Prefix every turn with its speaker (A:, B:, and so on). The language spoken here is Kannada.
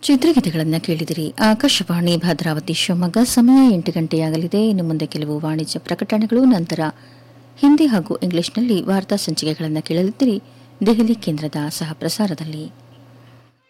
A: ಚಿತ್ರಗೀತೆಗಳನ್ನು ಕೇಳಿದಿರಿ. ಆಕಾಶವಾಣಿ ಭದ್ರಾವತಿ ಶಿವಮೊಗ್ಗ. ಸಮಯ 8 ಗಂಟೆಯಾಗಲಿದೆ. ಇನ್ನು ಮುಂದೆ ಕೆಲವು ವಾಣಿಜ್ಯ ಪ್ರಕಟಣೆಗಳು, ನಂತರ ಹಿಂದಿ ಹಾಗೂ ಇಂಗ್ಲಿಷ್ನಲ್ಲಿ ವಾರ್ತಾ ಸಂಚಿಕೆಗಳನ್ನು ಕೇಳಲಿದ್ದೀರಿ ದೆಹಲಿ ಕೇಂದ್ರದ ಸಹ ಪ್ರಸಾರದಲ್ಲಿ.